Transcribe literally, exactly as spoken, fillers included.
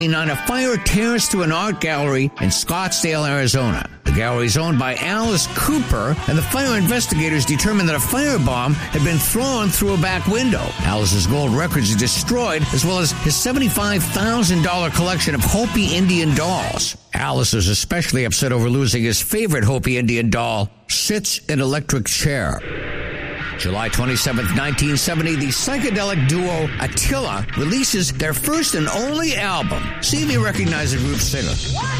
On a fire tears through an art gallery in Scottsdale, Arizona. The gallery is owned by Alice Cooper, and the fire investigators determined that a firebomb had been thrown through a back window. Alice's gold records are destroyed, as well as his seventy-five thousand dollars collection of Hopi Indian dolls. Alice is especially upset over losing his favorite Hopi Indian doll, Sits in Electric Chair. July twenty-seventh, nineteen seventy, the psychedelic duo Attila releases their first and only album. See if you recognize the group's singer.